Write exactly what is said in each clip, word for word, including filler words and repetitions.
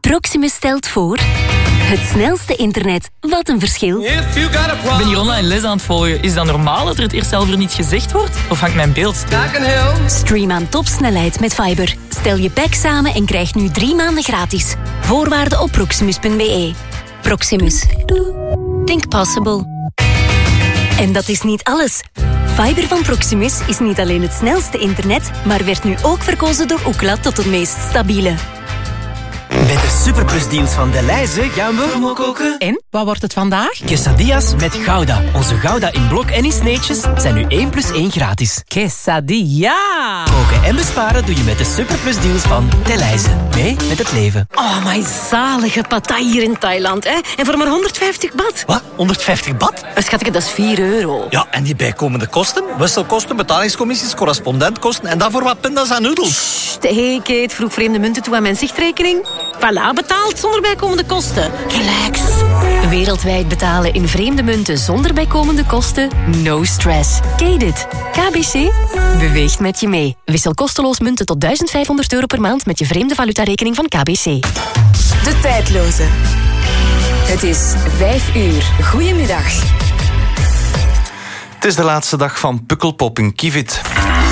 Proximus stelt voor... Het snelste internet. Wat een verschil. Ik ben hier online les aan het volgen. Is dat normaal dat er het eerst zelf er niet gezegd wordt? Of hangt mijn beeld stil? Stream aan topsnelheid met Fiber. Stel je pack samen en krijg nu drie maanden gratis. Voorwaarden op proximus punt b e. Proximus. Think possible. En dat is niet alles. Fiber van Proximus is niet alleen het snelste internet, maar werd nu ook verkozen door Ookla tot het meest stabiele. Met de superplusdeals van Delhaize gaan we promo koken. En, wat wordt het vandaag? Quesadillas met Gouda. Onze Gouda in blok en in sneetjes zijn nu één plus één gratis. Quesadilla! Koken en besparen doe je met de superplusdeals van Delhaize. Mee met het leven. Oh, my zalige patai hier in Thailand, hè? En voor maar honderdvijftig baht. Wat? honderdvijftig baht? Schatje, dat is vier euro. Ja, en die bijkomende kosten? Wisselkosten, betalingscommissies, correspondentkosten en dan voor wat pindas en noedels. Sst, hey Kate, vroeg vreemde munten toe aan mijn zichtrekening. Voilà, betaald zonder bijkomende kosten. Relax. Wereldwijd betalen in vreemde munten zonder bijkomende kosten? No stress. Kate it. K B C beweegt met je mee. Wissel kosteloos munten tot duizend vijfhonderd euro per maand met je vreemde valutarekening van K B C. De tijdloze. Het is vijf uur. Goedemiddag. Het is de laatste dag van Pukkelpop in Kivit.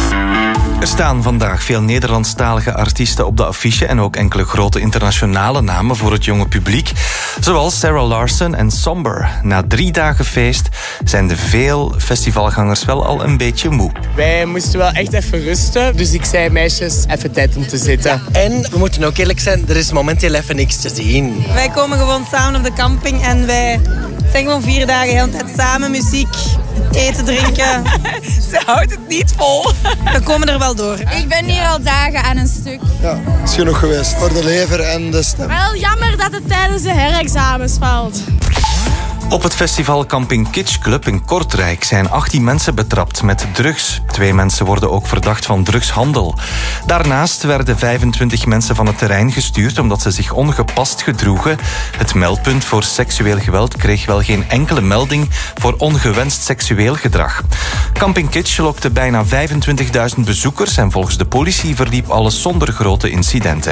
Er staan vandaag veel Nederlandstalige artiesten op de affiche en ook enkele grote internationale namen voor het jonge publiek, zoals Sarah Larson en Somber. Na drie dagen feest zijn de veel festivalgangers wel al een beetje moe. Wij moesten wel echt even rusten, dus ik zei meisjes, even tijd om te zitten. En we moeten ook eerlijk zijn, er is momenteel even niks te zien. Wij komen gewoon samen op de camping en wij zijn gewoon vier dagen de hele tijd samen, muziek, eten, drinken. Ze houdt het niet vol. We komen er wel door. Ik ben hier al dagen aan een stuk. Ja, is genoeg geweest voor de lever en de stem. Wel jammer dat het tijdens de herexamens valt. Op het festival Camping Kitsch Club in Kortrijk zijn achttien mensen betrapt met drugs. Twee mensen worden ook verdacht van drugshandel. Daarnaast werden vijfentwintig mensen van het terrein gestuurd omdat ze zich ongepast gedroegen. Het meldpunt voor seksueel geweld kreeg wel geen enkele melding voor ongewenst seksueel gedrag. Camping Kitsch lokte bijna vijfentwintigduizend bezoekers en volgens de politie verliep alles zonder grote incidenten.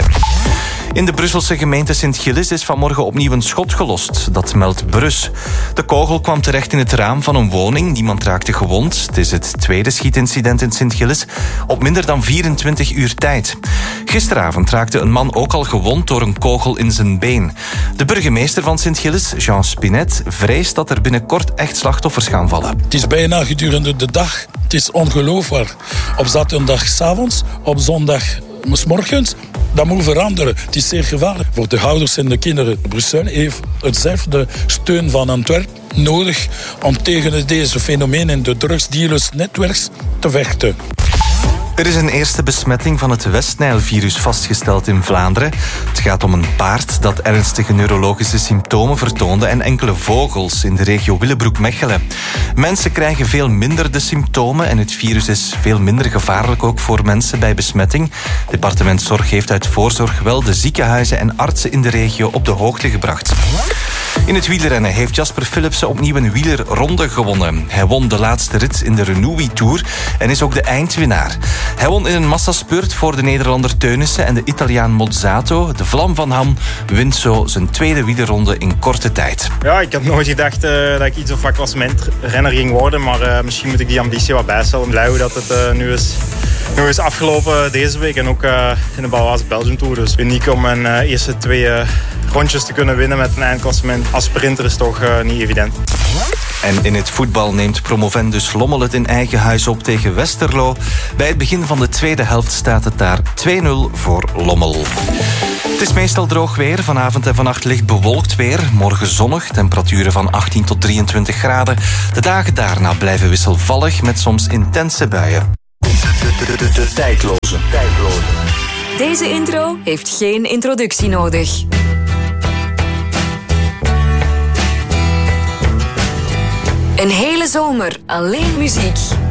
In de Brusselse gemeente Sint-Gilles is vanmorgen opnieuw een schot gelost. Dat meldt Brus. De kogel kwam terecht in het raam van een woning. Niemand raakte gewond. Het is het tweede schietincident in Sint-Gilles op minder dan vierentwintig uur tijd. Gisteravond raakte een man ook al gewond door een kogel in zijn been. De burgemeester van Sint-Gilles, Jean Spinet, vreest dat er binnenkort echt slachtoffers gaan vallen. Het is bijna gedurende de dag. Het is ongelooflijk. Op zaterdag 's avonds, op zondag 's morgens. Dat moet veranderen. Het is zeer gevaarlijk voor de ouders en de kinderen. Brussel heeft hetzelfde steun van Antwerpen nodig om tegen deze fenomenen de drugsdealersnetwerks te vechten. Er is een eerste besmetting van het West-Nijl-virus vastgesteld in Vlaanderen. Het gaat om een paard dat ernstige neurologische symptomen vertoonde en enkele vogels in de regio Willebroek-Mechelen. Mensen krijgen veel minder de symptomen en het virus is veel minder gevaarlijk ook voor mensen bij besmetting. Departement Zorg heeft uit voorzorg wel de ziekenhuizen en artsen in de regio op de hoogte gebracht. In het wielrennen heeft Jasper Philipsen opnieuw een wielerronde gewonnen. Hij won de laatste rit in de Renewi Tour en is ook de eindwinnaar. Hij won in een massaspeurt voor de Nederlander Teunissen en de Italiaan Mozzato. De Vlam van Ham wint zo zijn tweede wielerronde in korte tijd. Ja, ik had nooit gedacht uh, dat ik iets of wat klassementrenner ging worden, maar uh, misschien moet ik die ambitie wat bijstellen. Blij dat het uh, nu is, nu is afgelopen deze week en ook uh, in de Baloise Belgium Tour. Dus uniek om mijn uh, eerste twee uh, rondjes te kunnen winnen met een eindklassement als sprinter is toch uh, niet evident. En in het voetbal neemt promovendus Lommel het in eigen huis op tegen Westerlo. Bij het begin van de tweede helft staat het daar twee nul voor Lommel. Het is meestal droog weer. Vanavond en vannacht licht bewolkt weer. Morgen zonnig, temperaturen van achttien tot drieëntwintig graden. De dagen daarna blijven wisselvallig met soms intense buien. De, de, de, de tijdloze. tijdloze. Deze intro heeft geen introductie nodig. Een hele zomer alleen muziek.